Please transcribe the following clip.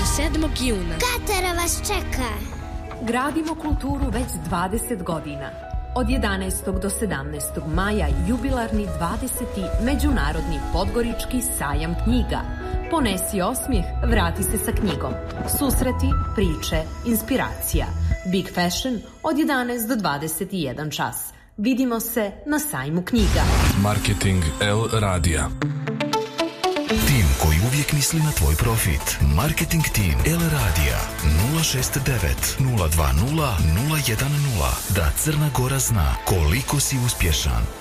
7. juna. Katara vas čeka. Gradimo kulturu već 20 godina. Od 11. do 17. maja jubilarni 20. Međunarodni Podgorički sajam knjiga. Ponesi osmijeh, vrati se sa knjigom. Susreti, priče, inspiracija. Big Fashion od 11 do 21 čas. Vidimo se na sajmu knjiga. Marketing L Radija. Tim koji uvijek misli na tvoj profit. Marketing tim L Radija 069 020 010. Da Crna Gora zna koliko si uspješan.